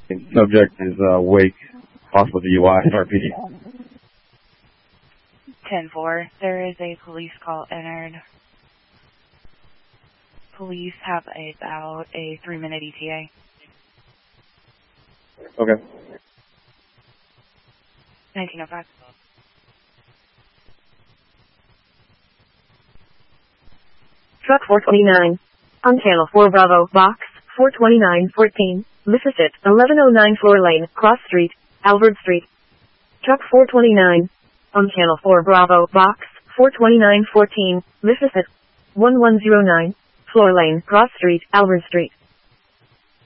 Subject is Wake, possible DUI, RPD. 10-4, there is a police call entered. Police have about a 3-minute ETA. Okay. 1905. Truck 429. On channel 4 Bravo, box 42914, Mississippi, 1109 Floor Lane, Cross Street, Albert Street. Truck 429. On channel 4 Bravo, box 42914, Mississippi, 1109 Floor Lane, Cross Street, Albert Street.